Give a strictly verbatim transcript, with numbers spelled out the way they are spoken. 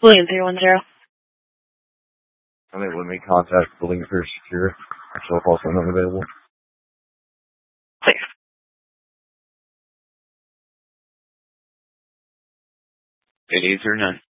William three one zero. And they let me contact Building First Secure. Actual call phone unavailable. Clear. eight eight zero nine.